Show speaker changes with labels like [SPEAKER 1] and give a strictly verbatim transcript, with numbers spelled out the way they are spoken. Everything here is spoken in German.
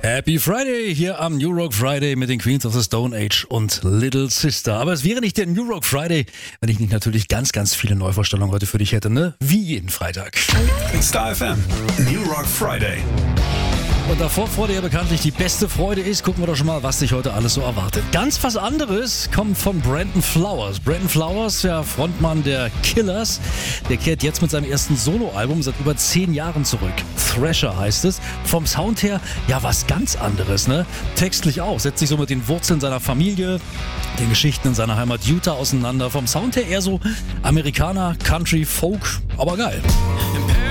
[SPEAKER 1] Happy Friday hier am New Rock Friday mit den Queens of the Stone Age und Little Sister. Aber es wäre nicht der New Rock Friday, wenn ich nicht natürlich ganz, ganz viele Neuvorstellungen heute für dich hätte, ne? Wie jeden Freitag.
[SPEAKER 2] Star F M, New Rock Friday.
[SPEAKER 1] Und davor Freude ja bekanntlich die beste Freude ist, gucken wir doch schon mal, was dich heute alles so erwartet. Ganz was anderes kommt von Brandon Flowers. Brandon Flowers, der Frontmann der Killers, der kehrt jetzt mit seinem ersten Soloalbum seit über zehn Jahren zurück. Thrasher heißt es. Vom Sound her ja was ganz anderes, ne? Textlich auch, setzt sich so mit den Wurzeln seiner Familie, den Geschichten in seiner Heimat Utah auseinander. Vom Sound her eher so Amerikaner, Country, Folk, aber geil.